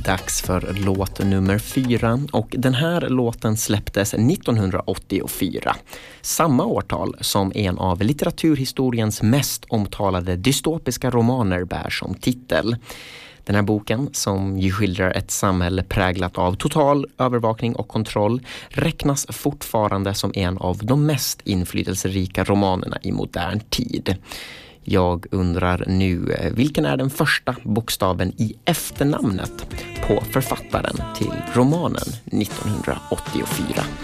dags för låt nummer 4 och den här låten släpptes 1984. Samma årtal som en av litteraturhistoriens mest omtalade dystopiska romaner bär som titel. Den här boken, som ju skildrar ett samhälle präglat av total övervakning och kontroll, räknas fortfarande som en av de mest inflytelserika romanerna i modern tid. Jag undrar nu, vilken är den första bokstaven i efternamnet på författaren till romanen 1984?